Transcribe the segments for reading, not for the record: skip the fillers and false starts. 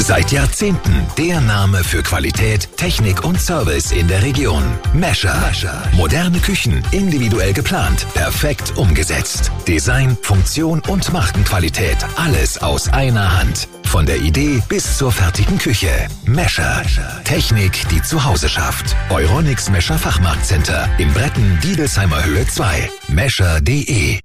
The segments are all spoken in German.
Seit Jahrzehnten der Name für Qualität, Technik und Service in der Region. Mescher. Moderne Küchen, individuell geplant, perfekt umgesetzt. Design, Funktion und Markenqualität. Alles aus einer Hand. Von der Idee bis zur fertigen Küche. Mescher. Technik, die zu Hause schafft. Euronics Mescher Fachmarktcenter. In Bretten, Diedelsheimer Höhe 2. Mescher.de.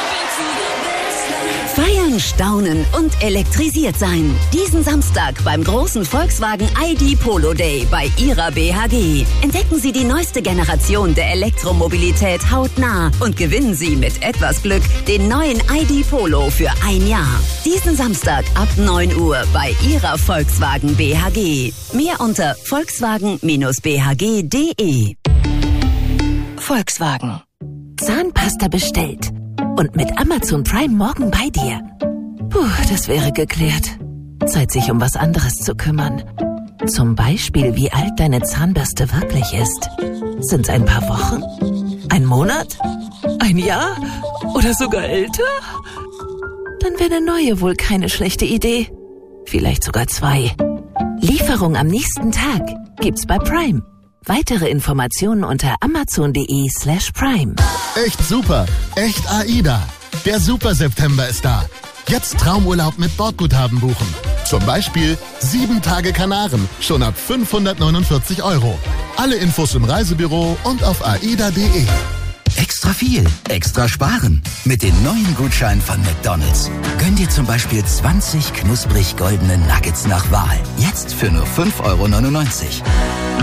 Feiern, staunen und elektrisiert sein. Diesen Samstag beim großen Volkswagen ID Polo Day bei Ihrer BHG. Entdecken Sie die neueste Generation der Elektromobilität hautnah und gewinnen Sie mit etwas Glück den neuen ID Polo für ein Jahr. Diesen Samstag ab 9 Uhr bei Ihrer Volkswagen BHG. Mehr unter volkswagen-bhg.de. Volkswagen. Zahnpasta bestellt. Und mit Amazon Prime morgen bei dir. Puh, das wäre geklärt. Zeit, sich um was anderes zu kümmern. Zum Beispiel, wie alt deine Zahnbürste wirklich ist. Sind's ein paar Wochen? Ein Monat? Ein Jahr? Oder sogar älter? Dann wäre eine neue wohl keine schlechte Idee. Vielleicht sogar 2. Lieferung am nächsten Tag gibt's bei Prime. Weitere Informationen unter amazon.de/prime. Echt super, echt AIDA. Der Super September ist da. Jetzt Traumurlaub mit Bordguthaben buchen. Zum Beispiel 7 Tage Kanaren, schon ab 549 €. Alle Infos im Reisebüro und auf aida.de. Extra viel, extra sparen. Mit den neuen Gutscheinen von McDonald's. Gönn dir zum Beispiel 20 knusprig goldene Nuggets nach Wahl. Jetzt für nur 5,99 €.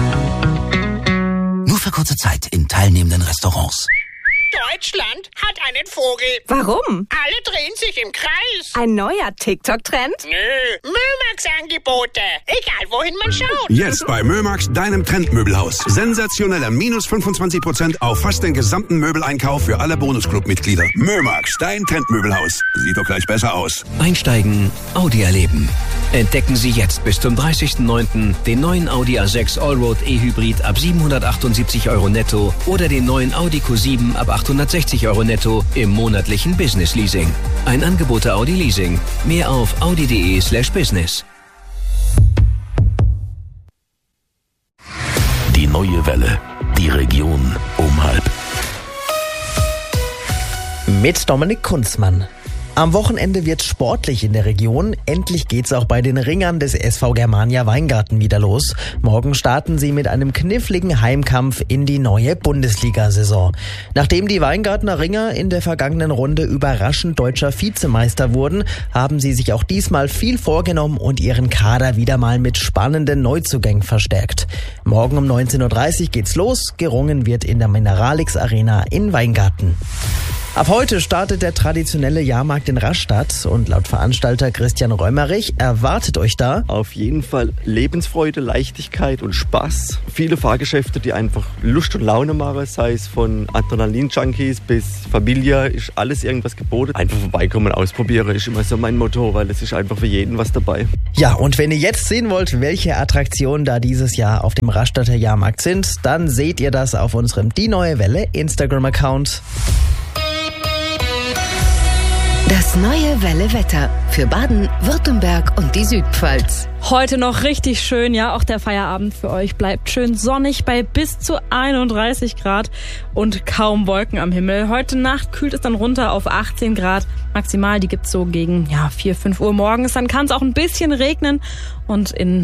Nur für kurze Zeit in teilnehmenden Restaurants. Deutschland hat einen Vogel. Warum? Alle drehen sich im Kreis. Ein neuer TikTok-Trend? Nö, Mömax-Angebote. Egal, wohin man schaut. Jetzt bei Mömax, deinem Trendmöbelhaus. Sensationeller minus 25% auf fast den gesamten Möbeleinkauf für alle Bonusclub-Mitglieder. Mömax, dein Trendmöbelhaus. Sieht doch gleich besser aus. Einsteigen, Audi erleben. Entdecken Sie jetzt bis zum 30.09. den neuen Audi A6 Allroad E-Hybrid ab 778 € netto oder den neuen Audi Q7 ab 860 € netto im monatlichen Business Leasing. Ein Angebot der Audi Leasing. Mehr auf audi.de/business. Die neue Welle. Die Region um halb. Mit Dominik Kunzmann. Am Wochenende wird's sportlich in der Region. Endlich geht's auch bei den Ringern des SV Germania Weingarten wieder los. Morgen starten sie mit einem kniffligen Heimkampf in die neue Bundesliga-Saison. Nachdem die Weingartner Ringer in der vergangenen Runde überraschend deutscher Vizemeister wurden, haben sie sich auch diesmal viel vorgenommen und ihren Kader wieder mal mit spannenden Neuzugängen verstärkt. Morgen um 19:30 Uhr geht's los. Gerungen wird in der Mineralix Arena in Weingarten. Ab heute startet der traditionelle Jahrmarkt in Rastatt und laut Veranstalter Christian Römerich erwartet euch da auf jeden Fall Lebensfreude, Leichtigkeit und Spaß. Viele Fahrgeschäfte, die einfach Lust und Laune machen, sei es von Adrenalin-Junkies bis Familie, ist alles irgendwas geboten. Einfach vorbeikommen, ausprobieren ist immer so mein Motto, weil es ist einfach für jeden was dabei. Ja, und wenn ihr jetzt sehen wollt, welche Attraktionen da dieses Jahr auf dem Rastatter Jahrmarkt sind, dann seht ihr das auf unserem Die Neue Welle Instagram-Account. Das neue Welle-Wetter für Baden, Württemberg und die Südpfalz. Heute noch richtig schön, ja, auch der Feierabend für euch bleibt schön sonnig bei bis zu 31 Grad und kaum Wolken am Himmel. Heute Nacht kühlt es dann runter auf 18 Grad. Maximal, die gibt's so gegen 4, 5 Uhr morgens. Dann kann es auch ein bisschen regnen und in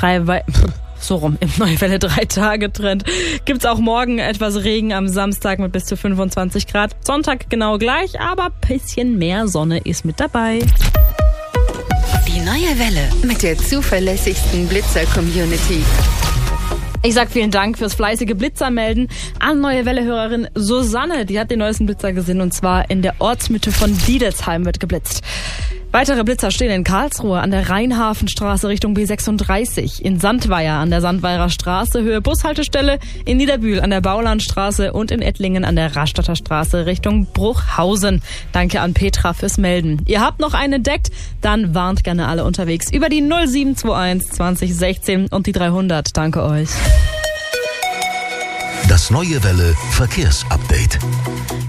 im Neue Welle 3-Tage-Trend gibt's auch morgen etwas Regen am Samstag mit bis zu 25 Grad. Sonntag genau gleich, aber bisschen mehr Sonne ist mit dabei. Die neue Welle mit der zuverlässigsten Blitzer-Community. Ich sag vielen Dank fürs fleißige Blitzermelden an Neue Welle-Hörerin Susanne. Die hat den neuesten Blitzer gesehen und zwar in der Ortsmitte von Diedelsheim wird geblitzt. Weitere Blitzer stehen in Karlsruhe an der Rheinhafenstraße Richtung B36, in Sandweier an der Sandweirer Straße Höhe Bushaltestelle, in Niederbühl an der Baulandstraße und in Ettlingen an der Rastatter Straße Richtung Bruchhausen. Danke an Petra fürs Melden. Ihr habt noch einen entdeckt? Dann warnt gerne alle unterwegs über die 0721 2016 und die 300. Danke euch. Das neue Welle Verkehrsupdate.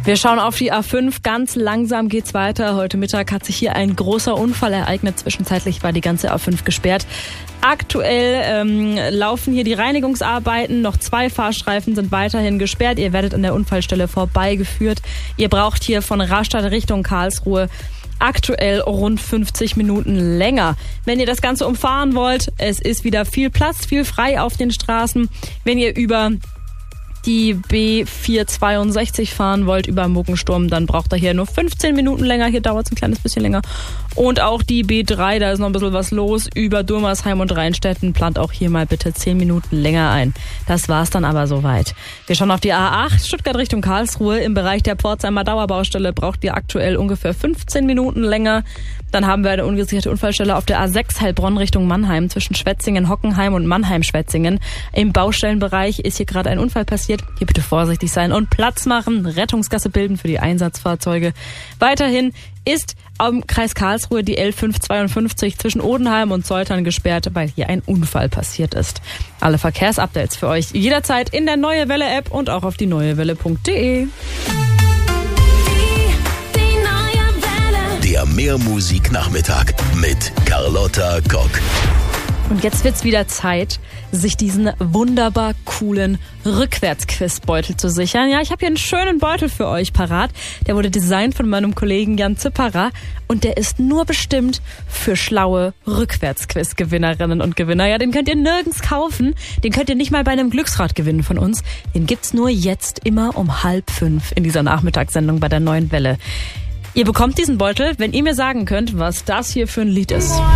Wir schauen auf die A5. Ganz langsam geht's weiter. Heute Mittag hat sich hier ein großer Unfall ereignet. Zwischenzeitlich war die ganze A5 gesperrt. Aktuell laufen hier die Reinigungsarbeiten. Noch 2 Fahrstreifen sind weiterhin gesperrt. Ihr werdet an der Unfallstelle vorbeigeführt. Ihr braucht hier von Rastatt Richtung Karlsruhe aktuell rund 50 Minuten länger. Wenn ihr das Ganze umfahren wollt, es ist wieder viel Platz, viel frei auf den Straßen. Wenn ihr über die B462 fahren wollt, über Muggensturm, dann braucht ihr hier nur 15 Minuten länger. Hier dauert es ein kleines bisschen länger. Und auch die B3, da ist noch ein bisschen was los. Über Durmersheim und Rheinstetten plant auch hier mal bitte 10 Minuten länger ein. Das war's dann aber soweit. Wir schauen auf die A8, Stuttgart Richtung Karlsruhe. Im Bereich der Pforzheimer Dauerbaustelle braucht ihr aktuell ungefähr 15 Minuten länger. Dann haben wir eine ungesicherte Unfallstelle auf der A6 Heilbronn Richtung Mannheim zwischen Schwetzingen, Hockenheim und Mannheim-Schwetzingen. Im Baustellenbereich ist hier gerade ein Unfall passiert. Hier bitte vorsichtig sein und Platz machen, Rettungsgasse bilden für die Einsatzfahrzeuge. Weiterhin ist am Kreis Karlsruhe die L552 zwischen Odenheim und Zeutern gesperrt, weil hier ein Unfall passiert ist. Alle Verkehrsupdates für euch jederzeit in der Neue Welle App und auch auf die neuewelle.de. Der Mehrmusik-Nachmittag mit Carlotta Kock. Und jetzt wird's wieder Zeit, sich diesen wunderbar coolen Rückwärtsquizbeutel zu sichern. Ja, ich habe hier einen schönen Beutel für euch parat. Der wurde designt von meinem Kollegen Jan Zipperer und der ist nur bestimmt für schlaue Rückwärtsquiz-Gewinnerinnen und Gewinner. Ja, den könnt ihr nirgends kaufen. Den könnt ihr nicht mal bei einem Glücksrad gewinnen von uns. Den gibt's nur jetzt immer um 4:30 in dieser Nachmittagssendung bei der Neuen Welle. Ihr bekommt diesen Beutel, wenn ihr mir sagen könnt, was das hier für ein Lied ist.